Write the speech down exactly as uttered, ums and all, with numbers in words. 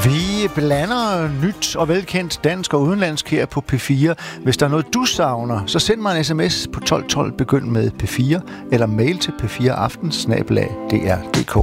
Vi blander nyt og velkendt dansk og udenlandsk her på P fire. Hvis der er noget, du savner, så send mig en sms på tolv tolv, begynd med P fire, eller mail til p fire aften snabel-a d r punktum d k.